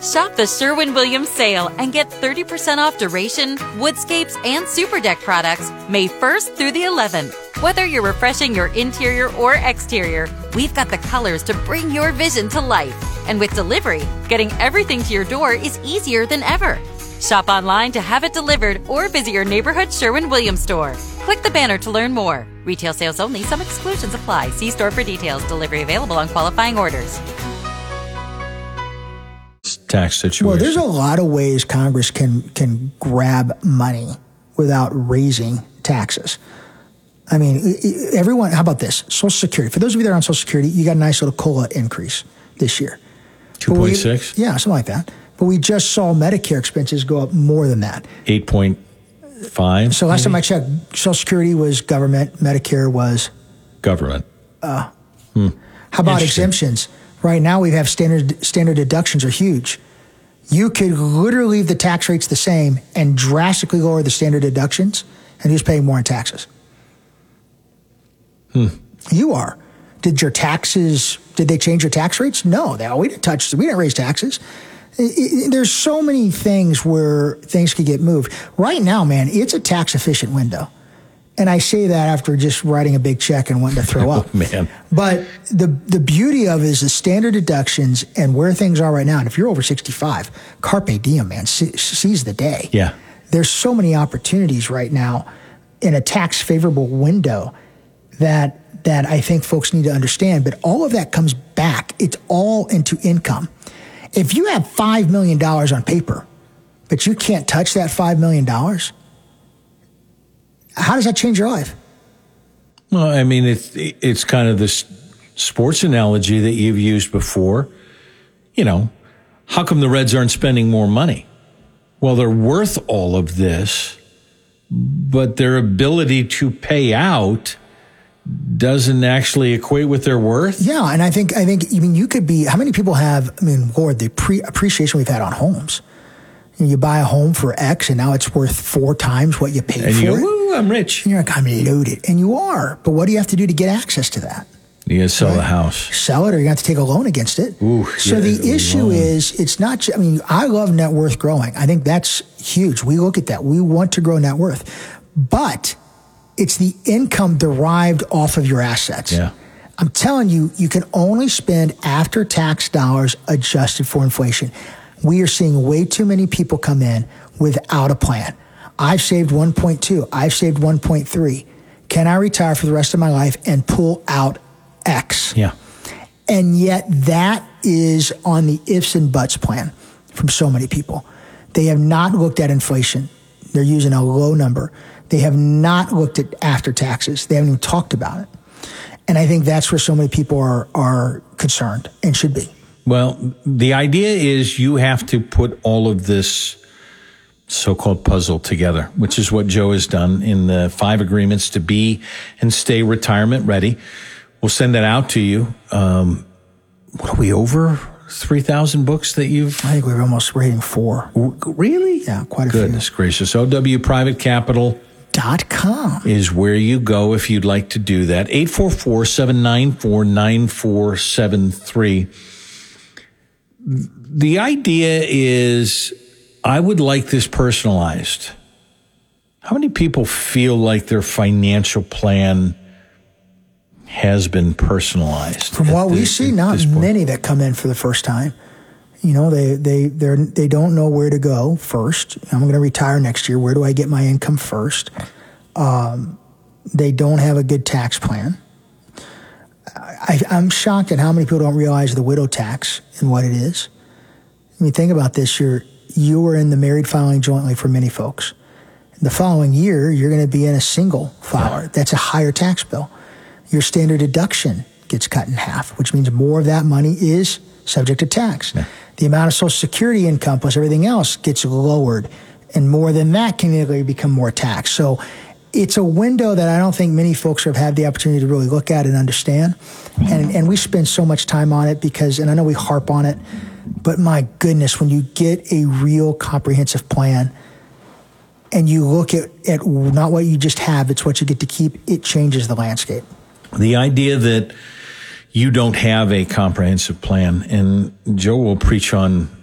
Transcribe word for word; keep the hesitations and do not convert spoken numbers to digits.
Shop the Sherwin-Williams sale and get thirty percent off Duration, Woodscapes, and Super Deck products May first through the eleventh. Whether you're refreshing your interior or exterior, we've got the colors to bring your vision to life. And with delivery, getting everything to your door is easier than ever. Shop online to have it delivered or visit your neighborhood Sherwin-Williams store. Click the banner to learn more. Retail sales only. Some exclusions apply. See store for details. Delivery available on qualifying orders. Tax situation. Well, there's a lot of ways Congress can can grab money without raising taxes. I mean, everyone, how about this? Social Security. For those of you that are on Social Security, you got a nice little COLA increase this year. two point six? Yeah, something like that. But we just saw Medicare expenses go up more than that. eight point five? So last maybe? time I checked, Social Security was government, Medicare was... Government. Uh, hmm. How about exemptions? Right now we have standard standard deductions are huge. You could literally leave the tax rates the same and drastically lower the standard deductions, and who's paying more in taxes? Hmm. You are. Did your taxes, did they change your tax rates? No, they, we didn't touch, we didn't raise taxes. It, it, there's so many things where things could get moved. Right now, man, it's a tax efficient window. And I say that after just writing a big check and wanting to throw up. Oh, man. But the the beauty of it is the standard deductions and where things are right now. And if you're over sixty-five, carpe diem, man, se- seize the day. Yeah. There's so many opportunities right now in a tax favorable window that that I think folks need to understand. But all of that comes back. It's all into income. If you have five million dollars on paper, but you can't touch that five million dollars, how does that change your life? Well, I mean, it's, it's kind of this sports analogy that you've used before. You know, how come the Reds aren't spending more money? Well, they're worth all of this, but their ability to pay out doesn't actually equate with their worth. Yeah, and I think, I think, I mean, you could be, how many people have, I mean, Lord, the pre- appreciation we've had on homes. You buy a home for X and now it's worth four times what you paid and for you go, it. Woo, I'm rich. And you're like, I'm loaded. And you are. But what do you have to do to get access to that? You got to sell right? the house. Sell it, or you have to take a loan against it. Ooh, so yeah, the issue loan. is, it's not, just, I mean, I love net worth growing. I think that's huge. We look at that. We want to grow net worth. But it's the income derived off of your assets. Yeah. I'm telling you, you can only spend after tax dollars adjusted for inflation. We are seeing way too many people come in without a plan. I've saved one point two. I've saved one point three. Can I retire for the rest of my life and pull out X? Yeah. And yet that is on the ifs and buts plan from so many people. They have not looked at inflation. They're using a low number. They have not looked at after taxes. They haven't even talked about it. And I think that's where so many people are, are concerned and should be. Well, the idea is you have to put all of this so-called puzzle together, which is what Joe has done in the five agreements to be and stay retirement ready. We'll send that out to you. Um, what are we, over three thousand books that you've... I think we're almost rating four. Really? Yeah, quite a Goodness few. gracious. O W Private Capital Dot com is where you go if you'd like to do that. eight four four, seven nine four, nine four seven three. The idea is, I would like this personalized. How many people feel like their financial plan has been personalized? From what the, we see, not many that come in for the first time. You know, they they they they don't know where to go first. I'm going to retire next year. Where do I get my income first? Um, they don't have a good tax plan. I, I'm shocked at how many people don't realize the widow tax and what it is. I mean, think about this. You're, you were in the married filing jointly for many folks. The following year, you're going to be in a single filer. That's a higher tax bill. Your standard deduction gets cut in half, which means more of that money is subject to tax. Yeah. The amount of Social Security income plus everything else gets lowered, and more than that can immediately become more tax. So it's a window that I don't think many folks have had the opportunity to really look at and understand. And, and we spend so much time on it because, and I know we harp on it, but my goodness, when you get a real comprehensive plan and you look at, at not what you just have, it's what you get to keep, it changes the landscape. The idea that you don't have a comprehensive plan, and Joe will preach on